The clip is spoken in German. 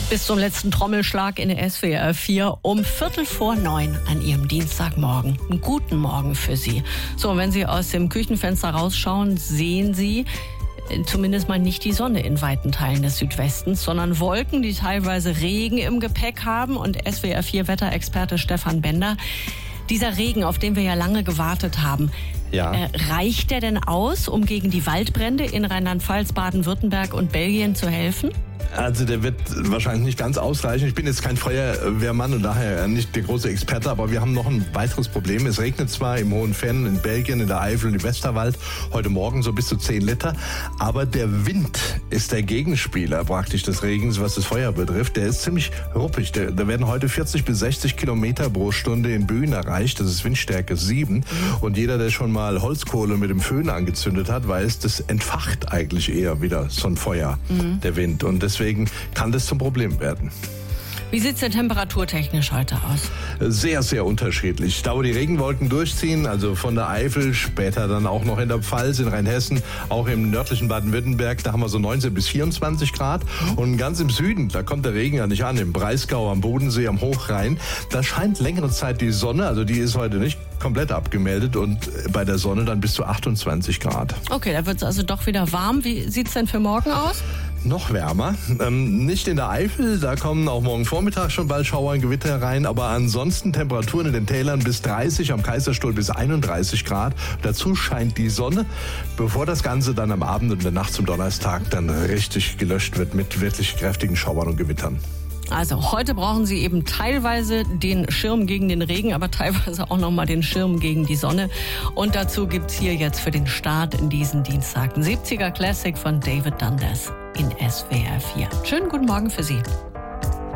Bis zum letzten Trommelschlag in der SWR 4 um 8:45 an Ihrem Dienstagmorgen. Einen guten Morgen für Sie. So, und wenn Sie aus dem Küchenfenster rausschauen, sehen Sie zumindest mal nicht die Sonne in weiten Teilen des Südwestens, sondern Wolken, die teilweise Regen im Gepäck haben. Und SWR 4 Wetterexperte Stefan Bender, dieser Regen, auf den wir ja lange gewartet haben, reicht der denn aus, um gegen die Waldbrände in Rheinland-Pfalz, Baden-Württemberg und Belgien zu helfen? Also der wird wahrscheinlich nicht ganz ausreichen. Ich bin jetzt kein Feuerwehrmann und daher nicht der große Experte, aber wir haben noch ein weiteres Problem. Es regnet zwar im Hohen Venn, in Belgien, in der Eifel und im Westerwald heute Morgen so bis zu 10 Liter, aber der Wind ist der Gegenspieler praktisch des Regens, was das Feuer betrifft. Der ist ziemlich ruppig. Da werden heute 40 bis 60 Kilometer pro Stunde in Böen erreicht. Das ist Windstärke 7. Und jeder, der schon mal Holzkohle mit dem Föhn angezündet hat, weiß, das entfacht eigentlich eher wieder so ein Feuer, der Wind. Und deswegen kann das zum Problem werden. Wie sieht es denn temperaturtechnisch heute aus? Sehr, sehr unterschiedlich. Da, wo die Regenwolken durchziehen, also von der Eifel, später dann auch noch in der Pfalz, in Rheinhessen, auch im nördlichen Baden-Württemberg, da haben wir so 19 bis 24 Grad. Und ganz im Süden, da kommt der Regen ja nicht an, im Breisgau, am Bodensee, am Hochrhein. Da scheint längere Zeit die Sonne, also die ist heute nicht komplett abgemeldet und bei der Sonne dann bis zu 28 Grad. Okay, da wird es also doch wieder warm. Wie sieht es denn für morgen aus? Noch wärmer. Nicht in der Eifel, da kommen auch morgen Vormittag schon bald Schauer und Gewitter rein, aber ansonsten Temperaturen in den Tälern bis 30, am Kaiserstuhl bis 31 Grad. Dazu scheint die Sonne, bevor das Ganze dann am Abend und der Nacht zum Donnerstag dann richtig gelöscht wird mit wirklich kräftigen Schauern und Gewittern. Also heute brauchen Sie eben teilweise den Schirm gegen den Regen, aber teilweise auch nochmal den Schirm gegen die Sonne. Und dazu gibt's hier jetzt für den Start in diesen Dienstag ein 70er Classic von David Dundas in SWR 4. Schönen guten Morgen für Sie.